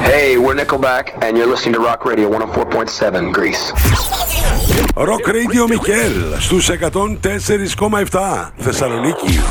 Hey, we're Nickelback, and you're listening to Rock Radio 104.7 Greece. Rock Radio Μικέλ στους 104,7 Θεσσαλονίκη.